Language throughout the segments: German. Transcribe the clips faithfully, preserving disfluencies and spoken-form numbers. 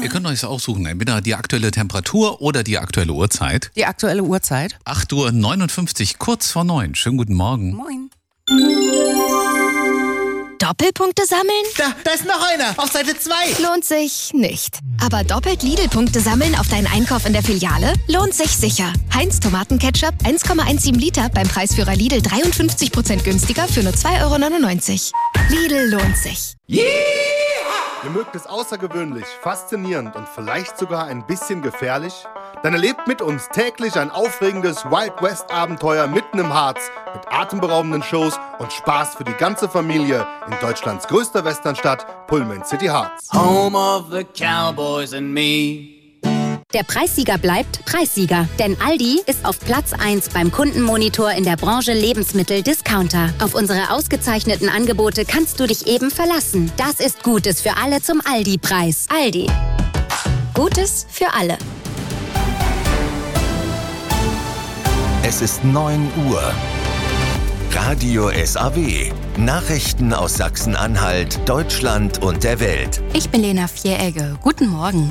Ihr könnt euch das aussuchen, entweder die aktuelle Temperatur oder die aktuelle Uhrzeit. Die aktuelle Uhrzeit? acht Uhr neunundfünfzig, kurz vor neun. Schönen guten Morgen. Moin. Doppelpunkte sammeln? Da, da ist noch einer, auf Seite zwei. Lohnt sich nicht. Aber doppelt Lidl-Punkte sammeln auf deinen Einkauf in der Filiale? Lohnt sich sicher. Heinz Tomatenketchup eins Komma siebzehn Liter beim Preisführer Lidl dreiundfünfzig Prozent günstiger für nur zwei Euro neunundneunzig. Lidl lohnt sich. Yeah! Ihr mögt es außergewöhnlich, faszinierend und vielleicht sogar ein bisschen gefährlich? Dann erlebt mit uns täglich ein aufregendes Wild West Abenteuer mitten im Harz mit atemberaubenden Shows und Spaß für die ganze Familie in Deutschlands größter Westernstadt, Pullman City Harz. Home of the Cowboys and me. Der Preissieger bleibt Preissieger, denn Aldi ist auf Platz eins beim Kundenmonitor in der Branche Lebensmittel-Discounter. Auf unsere ausgezeichneten Angebote kannst du dich eben verlassen. Das ist Gutes für alle zum Aldi-Preis. Aldi. Gutes für alle. Es ist neun Uhr. Radio S A W. Nachrichten aus Sachsen-Anhalt, Deutschland und der Welt. Ich bin Lena Vieregge. Guten Morgen.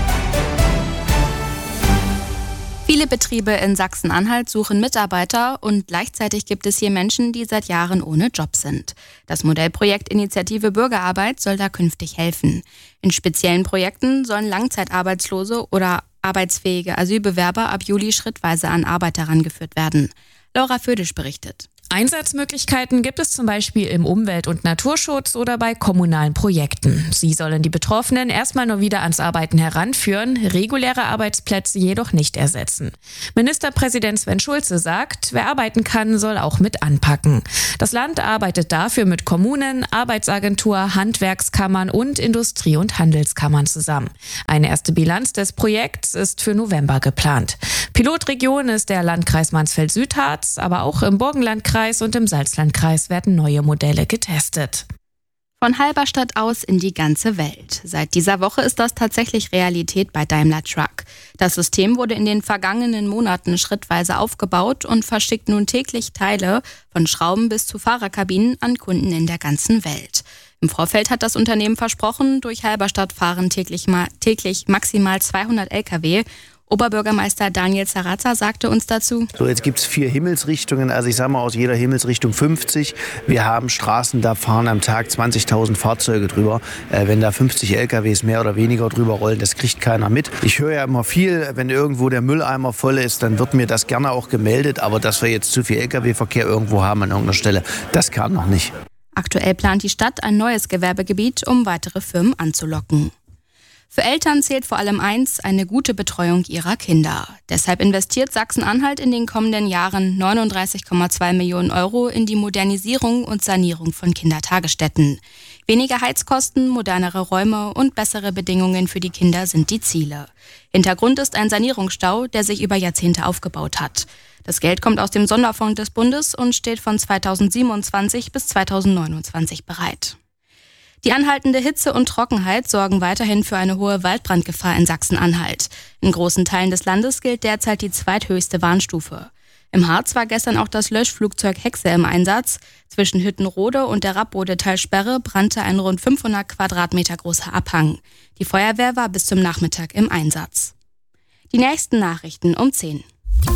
Viele Betriebe in Sachsen-Anhalt suchen Mitarbeiter und gleichzeitig gibt es hier Menschen, die seit Jahren ohne Job sind. Das Modellprojekt Initiative Bürgerarbeit soll da künftig helfen. In speziellen Projekten sollen Langzeitarbeitslose oder arbeitsfähige Asylbewerber ab Juli schrittweise an Arbeit herangeführt werden. Laura Födisch berichtet. Einsatzmöglichkeiten gibt es zum Beispiel im Umwelt- und Naturschutz oder bei kommunalen Projekten. Sie sollen die Betroffenen erstmal nur wieder ans Arbeiten heranführen, reguläre Arbeitsplätze jedoch nicht ersetzen. Ministerpräsident Sven Schulze sagt, wer arbeiten kann, soll auch mit anpacken. Das Land arbeitet dafür mit Kommunen, Arbeitsagentur, Handwerkskammern und Industrie- und Handelskammern zusammen. Eine erste Bilanz des Projekts ist für November geplant. Pilotregion ist der Landkreis Mansfeld-Südharz, aber auch im Burgenlandkreis und im Salzlandkreis werden neue Modelle getestet. Von Halberstadt aus in die ganze Welt. Seit dieser Woche ist das tatsächlich Realität bei Daimler Truck. Das System wurde in den vergangenen Monaten schrittweise aufgebaut und verschickt nun täglich Teile von Schrauben bis zu Fahrerkabinen an Kunden in der ganzen Welt. Im Vorfeld hat das Unternehmen versprochen, durch Halberstadt fahren täglich, ma- täglich maximal zweihundert L K W. Oberbürgermeister Daniel Zaraza sagte uns dazu: So, jetzt gibt es vier Himmelsrichtungen, also ich sage mal aus jeder Himmelsrichtung fünfzig. Wir haben Straßen, da fahren am Tag zwanzigtausend Fahrzeuge drüber. Äh, wenn da fünfzig L K Ws mehr oder weniger drüber rollen, das kriegt keiner mit. Ich höre ja immer viel, wenn irgendwo der Mülleimer voll ist, dann wird mir das gerne auch gemeldet. Aber dass wir jetzt zu viel L K W-Verkehr irgendwo haben an irgendeiner Stelle, das kam noch nicht. Aktuell plant die Stadt ein neues Gewerbegebiet, um weitere Firmen anzulocken. Für Eltern zählt vor allem eins, eine gute Betreuung ihrer Kinder. Deshalb investiert Sachsen-Anhalt in den kommenden Jahren neununddreißig Komma zwei Millionen Euro in die Modernisierung und Sanierung von Kindertagesstätten. Weniger Heizkosten, modernere Räume und bessere Bedingungen für die Kinder sind die Ziele. Hintergrund ist ein Sanierungsstau, der sich über Jahrzehnte aufgebaut hat. Das Geld kommt aus dem Sonderfonds des Bundes und steht von zweitausendsiebenundzwanzig bis zweitausendneunundzwanzig bereit. Die anhaltende Hitze und Trockenheit sorgen weiterhin für eine hohe Waldbrandgefahr in Sachsen-Anhalt. In großen Teilen des Landes gilt derzeit die zweithöchste Warnstufe. Im Harz war gestern auch das Löschflugzeug Hexe im Einsatz. Zwischen Hüttenrode und der Rappbode-Talsperre brannte ein rund fünfhundert Quadratmeter großer Abhang. Die Feuerwehr war bis zum Nachmittag im Einsatz. Die nächsten Nachrichten um zehn.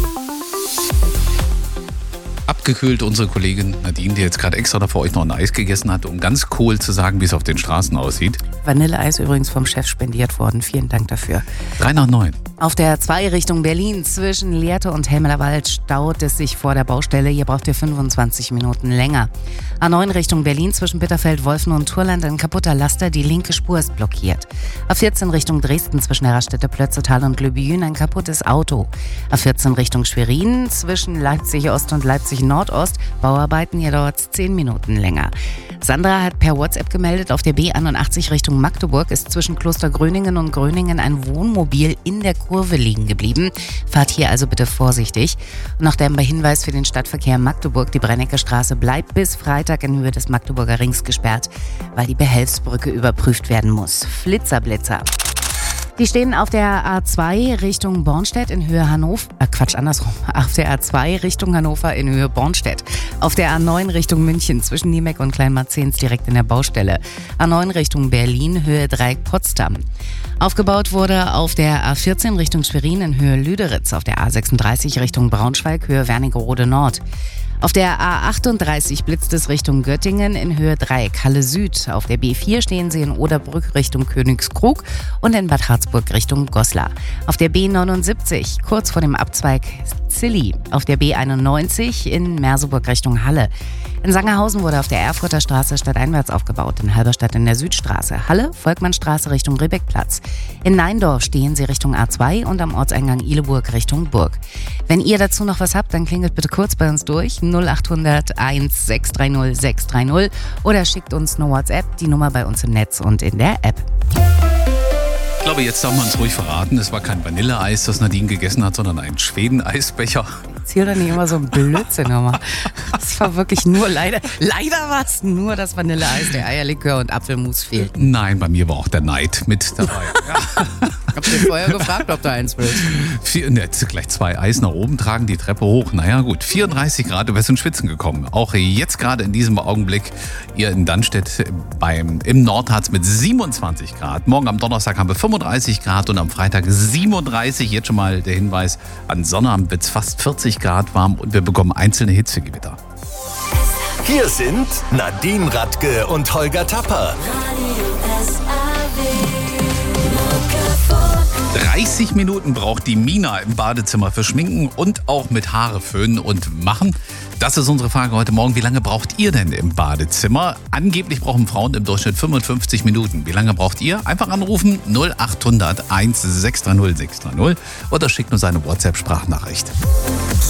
Abgekühlt unsere Kollegin Nadine, die jetzt gerade extra da für euch noch ein Eis gegessen hat, um ganz cool zu sagen, wie es auf den Straßen aussieht. Vanilleeis übrigens vom Chef spendiert worden. Vielen Dank dafür. Drei nach neun. Auf der zwei Richtung Berlin zwischen Lehrte und Helmelerwald staut es sich vor der Baustelle. Hier braucht ihr fünfundzwanzig Minuten länger. A neun Richtung Berlin zwischen Bitterfeld, Wolfen und Turland ein kaputter Laster. Die linke Spur ist blockiert. A vierzehn Richtung Dresden zwischen der Raststätte Plötzetal und Lübben ein kaputtes Auto. A vierzehn Richtung Schwerin zwischen Leipzig Ost und Leipzig Nordost. Bauarbeiten, hier dauert es zehn Minuten länger. Sandra hat per WhatsApp gemeldet, auf der B einundachtzig Richtung Magdeburg ist zwischen Kloster Gröningen und Gröningen ein Wohnmobil in der Kurve liegen geblieben. Fahrt hier also bitte vorsichtig. Und noch der Hinweis für den Stadtverkehr Magdeburg. Die Brennecke Straße bleibt bis Freitag in Höhe des Magdeburger Rings gesperrt, weil die Behelfsbrücke überprüft werden muss. Flitzerblitzer. Die stehen auf der A zwei Richtung Bornstedt in Höhe Hannover, äh Quatsch, andersrum, auf der A zwei Richtung Hannover in Höhe Bornstedt. Auf der A neun Richtung München zwischen Niemeck und Kleinmarzens direkt in der Baustelle. A neun Richtung Berlin, Höhe Dreieck Potsdam. Aufgebaut wurde auf der A vierzehn Richtung Schwerin in Höhe Lüderitz, auf der A sechsunddreißig Richtung Braunschweig, Höhe Wernigerode Nord. Auf der A achtunddreißig blitzt es Richtung Göttingen in Höhe Dreieck Halle Süd. Auf der B vier stehen sie in Oderbrück Richtung Königskrug und in Bad Harzburg Richtung Goslar. Auf der B neunundsiebzig kurz vor dem Abzweig Zilli. Auf der B einundneunzig in Merseburg Richtung Halle. In Sangerhausen wurde auf der Erfurter Straße stadteinwärts aufgebaut, in Halberstadt in der Südstraße. Halle, Volkmannstraße Richtung Ribbeckplatz. In Neindorf stehen sie Richtung A zwei und am Ortseingang Ihleburg Richtung Burg. Wenn ihr dazu noch was habt, dann klingelt bitte kurz bei uns durch null acht hundert eins sechs drei null sechs drei null oder schickt uns eine WhatsApp, die Nummer bei uns im Netz und in der App. Ich glaube, jetzt darf man es ruhig verraten. Es war kein Vanilleeis, das Nadine gegessen hat, sondern ein Schweden-Eisbecher. Erzähl doch nicht immer so ein Blödsinn nochmal. Das war wirklich nur leider, leider war es nur das Vanilleeis, der Eierlikör und Apfelmus fehlten. Nein, bei mir war auch der Neid mit dabei. Ja. Ich hab dich vorher gefragt, ob du eins willst. Vier, ne, gleich zwei Eis nach oben tragen, die Treppe hoch. Naja gut, vierunddreißig Grad, du wärst in Schwitzen gekommen. Auch jetzt gerade in diesem Augenblick hier in Dannstedt beim, im Nordharz mit siebenundzwanzig Grad. Morgen am Donnerstag haben wir fünfunddreißig Grad und am Freitag siebenunddreißig. Jetzt schon mal der Hinweis, an Sonnabend wird es fast vierzig Grad warm und wir bekommen einzelne Hitzegewitter. Hier sind Nadine Radke und Holger Tapper. dreißig Minuten braucht die Mina im Badezimmer für Schminken und auch mit Haare föhnen und machen. Das ist unsere Frage heute Morgen. Wie lange braucht ihr denn im Badezimmer? Angeblich brauchen Frauen im Durchschnitt fünfundfünfzig Minuten. Wie lange braucht ihr? Einfach anrufen null acht hundert eins sechs drei null sechs drei null oder schickt uns eine WhatsApp-Sprachnachricht.